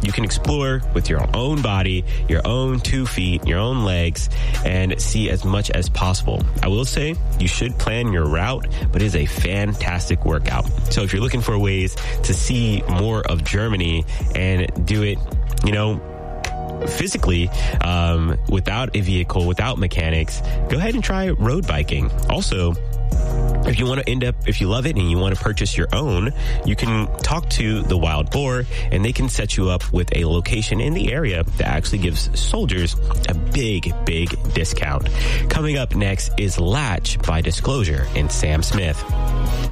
you can explore with your own body, your own 2 feet, your own legs, and see as much as possible. I will say you should plan your route, but it is a fantastic workout. So if you're looking for ways to see more of Germany and do it, physically, without a vehicle, without mechanics, go ahead and try road biking. Also, if you want to if you love it and you want to purchase your own, you can talk to the Wild Boar and they can set you up with a location in the area that actually gives soldiers a big, big discount. Coming up next is Latch by Disclosure and Sam Smith.